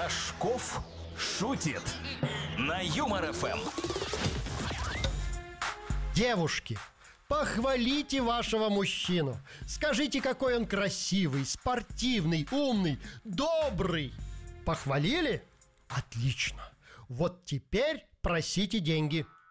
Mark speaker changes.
Speaker 1: Рожков шутит на Юмор ФМ.
Speaker 2: Девушки, похвалите вашего мужчину. Скажите, какой он красивый, спортивный, умный, добрый. Похвалили? Отлично. Вот теперь просите деньги.